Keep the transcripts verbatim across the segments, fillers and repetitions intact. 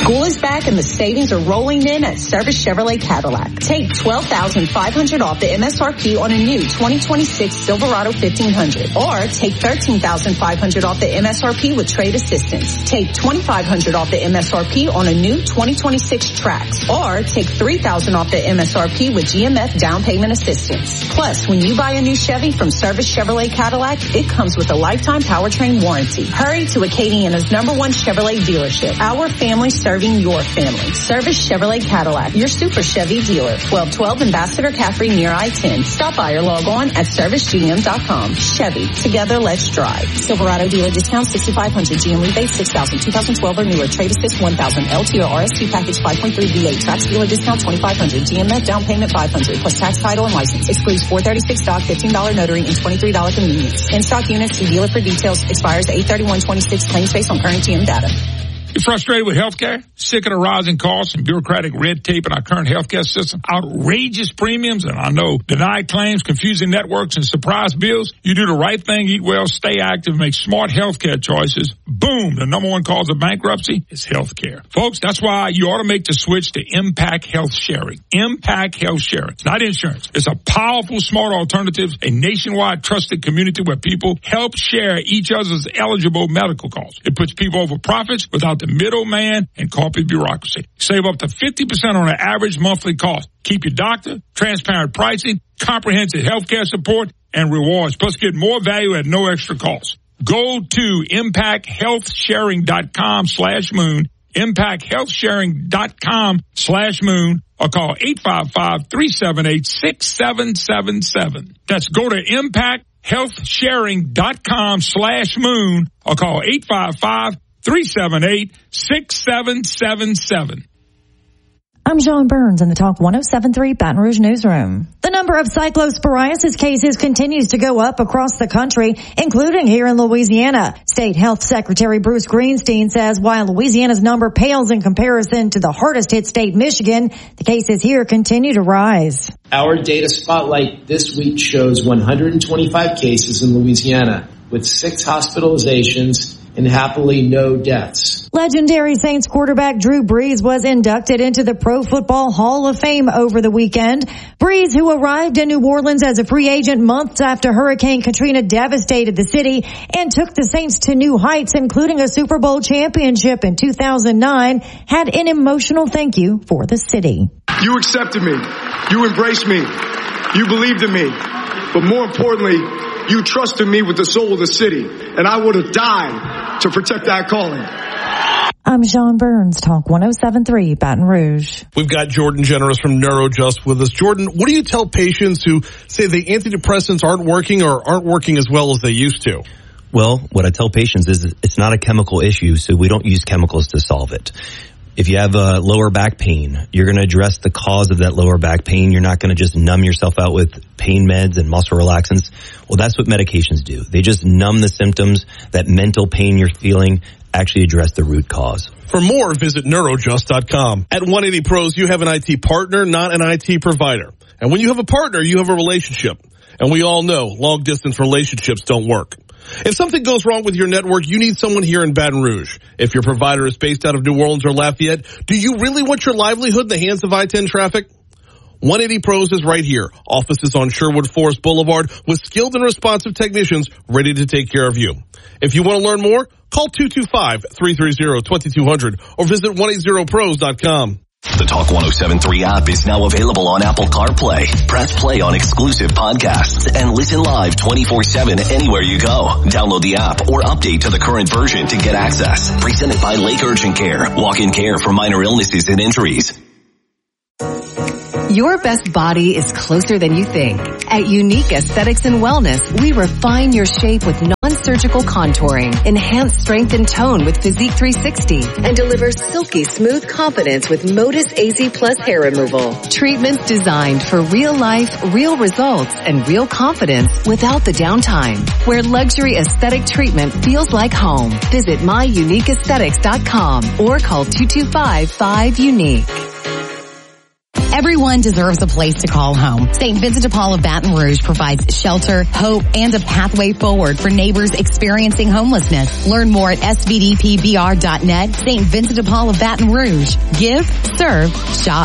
School is back and the savings are rolling in at Service Chevrolet Cadillac. Take twelve thousand five hundred dollars off the M S R P on a new twenty twenty-six Silverado fifteen hundred. Or take thirteen thousand five hundred dollars off the M S R P with trade assistance. Take twenty-five hundred dollars off the M S R P on a new twenty twenty-six Trax. Or take three thousand dollars off the M S R P with G M F down payment assistance. Plus, when you buy a new Chevy from Service Chevrolet Cadillac, it comes with a lifetime powertrain warranty. Hurry to Acadiana's number one Chevrolet dealership. Our family serving your family. Service Chevrolet Cadillac, your super Chevy dealer. twelve twelve Ambassador Caffrey near I ten. Stop by or log on at service g m dot com. Chevy, together let's drive. Silverado dealer discount sixty-five hundred. G M rebate six thousand. two thousand twelve or newer. Trade assist one thousand. L T or R S T package five point three V eight. Trax dealer discount twenty-five hundred. G M F down payment five hundred. Plus tax, title, and license. Excludes four thirty-six dock, fifteen dollars notary, and twenty-three dollars convenience. In stock units, see dealer for details. Expires eight thirty-one twenty-six. Claims based on current G M data. You frustrated with healthcare? Sick of the rising costs and bureaucratic red tape in our current healthcare system? Outrageous premiums and I know denied claims, confusing networks, and surprise bills? You do the right thing, eat well, stay active, make smart healthcare choices. Boom! The number one cause of bankruptcy is healthcare. Folks, that's why you ought to make the switch to Impact Health Sharing. Impact Health Sharing. It's not insurance. It's a powerful, smart alternative, a nationwide trusted community where people help share each other's eligible medical costs. It puts people over profits without the middleman and corporate bureaucracy. Save up to fifty percent on an average monthly cost. Keep your doctor, transparent pricing, comprehensive healthcare support, and rewards. Plus get more value at no extra cost. Go to impact health sharing dot com slash moon, impact health sharing dot com slash moon, or call eight five five, three seven eight, six seven seven seven. That's go to impact health sharing dot com slash moon, or call eight five five, three seven eight, six seven seven seven. I'm Sean Burns in the Talk one oh seven point three Baton Rouge Newsroom. The number of cyclosporiasis cases continues to go up across the country, including here in Louisiana. State Health Secretary Bruce Greenstein says while Louisiana's number pales in comparison to the hardest hit state, Michigan, the cases here continue to rise. Our data spotlight this week shows one hundred twenty-five cases in Louisiana, with six hospitalizations and happily no deaths. Legendary Saints quarterback Drew Brees was inducted into the Pro Football Hall of Fame over the weekend. Brees, who arrived in New Orleans as a free agent months after Hurricane Katrina devastated the city and took the Saints to new heights, including a Super Bowl championship in two thousand nine, had an emotional thank you for the city. You accepted me. You embraced me. You believed in me. But more importantly, you trusted me with the soul of the city, and I would have died to protect that calling. I'm Sean Burns, Talk one oh seven point three Baton Rouge. We've got Jordan Generous from NeuroJust with us. Jordan, what do you tell patients who say the antidepressants aren't working or aren't working as well as they used to? Well, what I tell patients is it's not a chemical issue, so we don't use chemicals to solve it. If you have a lower back pain, you're going to address the cause of that lower back pain. You're not going to just numb yourself out with pain meds and muscle relaxants. Well, that's what medications do. They just numb the symptoms. That mental pain you're feeling, actually address the root cause. For more, visit neurojust dot com. At one eighty Pros, you have an I T partner, not an I T provider. And when you have a partner, you have a relationship. And we all know long-distance relationships don't work. If something goes wrong with your network, you need someone here in Baton Rouge. If your provider is based out of New Orleans or Lafayette, do you really want your livelihood in the hands of I ten traffic? one eighty Pros is right here. Offices on Sherwood Forest Boulevard with skilled and responsive technicians ready to take care of you. If you want to learn more, call two two five, three three zero, two two zero zero or visit one eighty pros dot com. The Talk one oh seven point three app is now available on Apple CarPlay. Press play on exclusive podcasts and listen live twenty-four seven anywhere you go. Download the app or update to the current version to get access. Presented by Lake Urgent Care. Walk-in care for minor illnesses and injuries. Your best body is closer than you think. At Unique Aesthetics and Wellness, we refine your shape with non-surgical contouring, enhance strength and tone with Physique three sixty, and deliver silky smooth confidence with Modus A Z Plus hair removal. Treatments designed for real life, real results, and real confidence without the downtime. Where luxury aesthetic treatment feels like home. Visit my unique aesthetics dot com or call two two five, five, unique. Everyone deserves a place to call home. Saint Vincent de Paul of Baton Rouge provides shelter, hope, and a pathway forward for neighbors experiencing homelessness. Learn more at S V D P B R dot net. Saint Vincent de Paul of Baton Rouge. Give, serve, shop.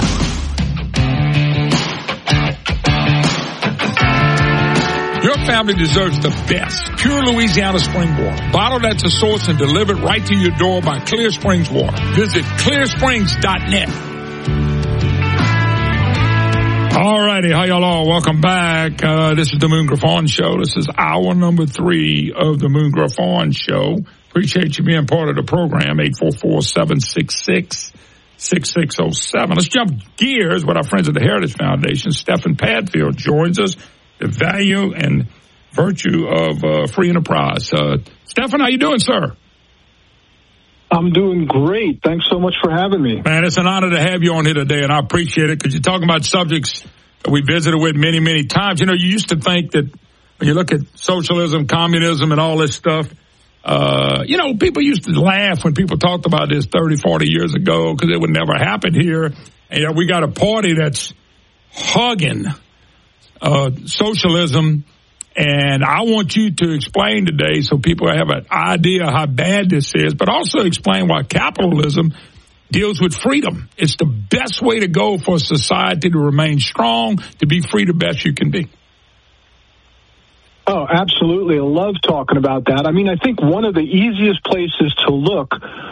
Your family deserves the best. Pure Louisiana spring water. Bottled at the source and delivered right to your door by Clear Springs Water. Visit clear springs dot net. All righty. How y'all all? Welcome back. Uh, this is the Moon Griffon Show. This is hour number three of the Moon Griffon Show. Appreciate you being part of the program. eight four four, seven six six, six six zero seven. Let's jump gears with our friends at the Heritage Foundation. Stephen Padfield joins us. The value and virtue of uh, free enterprise. Uh, Stephen, how you doing, sir? I'm doing great. Thanks so much for having me. Man, it's an honor to have you on here today, and I appreciate it because you're talking about subjects that we visited with many, many times. You know, you used to think that when you look at socialism, communism, and all this stuff, uh, you know, people used to laugh when people talked about this thirty, forty years ago because it would never happen here. And yet we got a party that's hugging Uh, socialism, and I want you to explain today so people have an idea how bad this is, but also explain why capitalism deals with freedom. It's the best way to go for society to remain strong, to be free the best you can be. Oh, absolutely. I love talking about that. I mean, I think one of the easiest places to look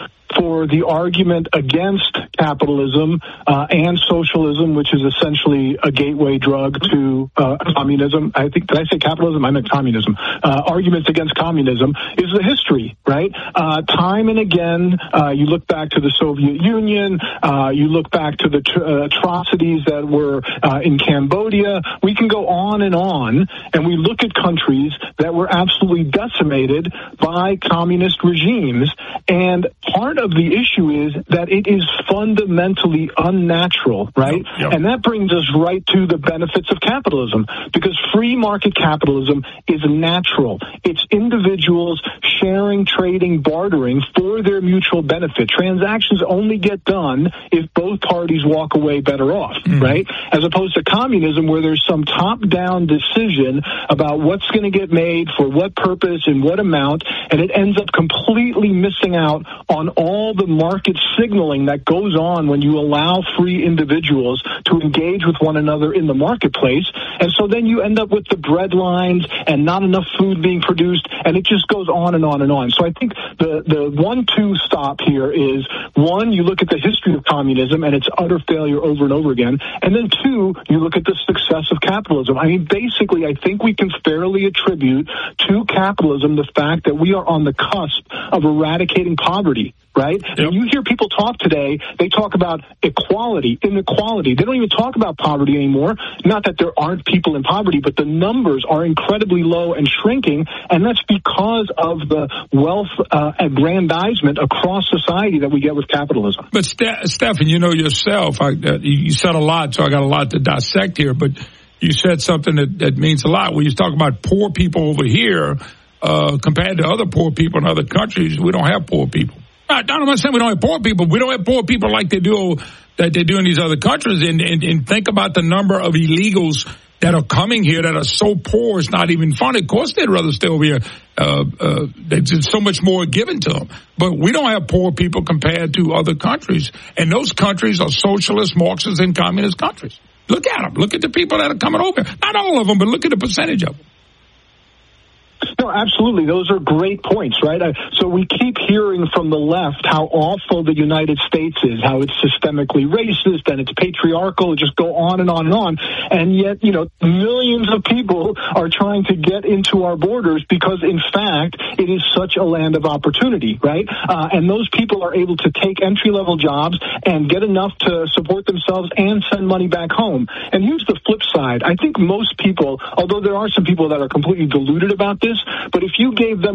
for the argument against capitalism uh, and socialism, which is essentially a gateway drug to uh, communism. I think, did I say capitalism? I meant communism. Uh, arguments against communism is the history, right? Uh, time and again, uh, you look back to the Soviet Union, uh, you look back to the tr- uh, atrocities that were uh, in Cambodia. We can go on and on, and we look at countries that were absolutely decimated by communist regimes, and part of the issue is that it is fundamentally unnatural, right? Yep, yep. And that brings us right to the benefits of capitalism, because free market capitalism is natural. It's individuals sharing, trading, bartering for their mutual benefit. Transactions only get done if both parties walk away better off, mm. right? As opposed to communism, where there's some top-down decision about what's going to get made for what purpose and what amount, and it ends up completely missing out on all all the market signaling that goes on when you allow free individuals to engage with one another in the marketplace. And so then you end up with the bread lines and not enough food being produced, and it just goes on and on and on. So I think the, the one-two stop here is, one, you look at the history of communism and its utter failure over and over again, and then two, you look at the success of capitalism. I mean, basically, I think we can fairly attribute to capitalism the fact that we are on the cusp of eradicating poverty. Right? Yep. When you hear people talk today, they talk about equality, inequality. They don't even talk about poverty anymore. Not that there aren't people in poverty, but the numbers are incredibly low and shrinking, and that's because of the wealth uh, aggrandizement across society that we get with capitalism. But, Ste- Stephen, you know yourself, I, uh, you said a lot, so I got a lot to dissect here, but you said something that, that means a lot. When you talk about poor people over here, uh, compared to other poor people in other countries, we don't have poor people. I'm not saying we don't have poor people. We don't have poor people like they do that they do in these other countries. And, and, and think about the number of illegals that are coming here that are so poor it's not even funny. Of course, they'd rather stay over here. Uh, uh, there's so much more given to them. But we don't have poor people compared to other countries. And those countries are socialist, Marxist, and communist countries. Look at them. Look at the people that are coming over. Not all of them, but look at the percentage of them. No, absolutely. Those are great points, right? I, so we keep hearing from the left how awful the United States is, how it's systemically racist and it's patriarchal, just go on and on and on. And yet, you know, millions of people are trying to get into our borders because, in fact, it is such a land of opportunity, right? Uh, and those people are able to take entry-level jobs and get enough to support themselves and send money back home. And here's the flip side. I think most people, although there are some people that are completely deluded about this, but if you gave them